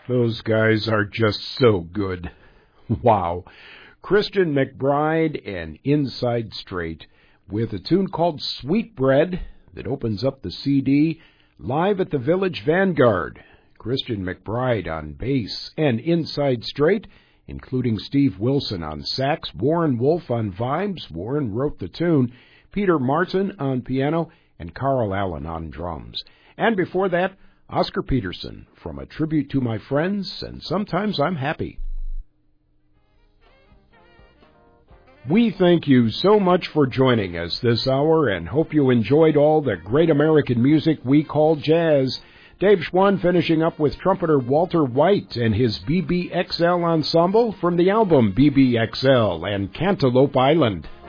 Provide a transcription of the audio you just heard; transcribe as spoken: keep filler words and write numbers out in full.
Those guys are just so good. Wow. Christian McBride and Inside Straight with a tune called Sweetbread that opens up the C D, live at the Village Vanguard. Christian McBride on bass and Inside Straight, including Steve Wilson on sax, Warren Wolf on vibes, Warren wrote the tune, Peter Martin on piano, and Carl Allen on drums. And before that, Oscar Peterson from A Tribute to My Friends, and Sometimes I'm Happy. We thank you so much for joining us this hour and hope you enjoyed all the great American music we call jazz. Dave Schwann finishing up with trumpeter Walter White and his B B X L ensemble from the album B B X L and Cantaloupe Island.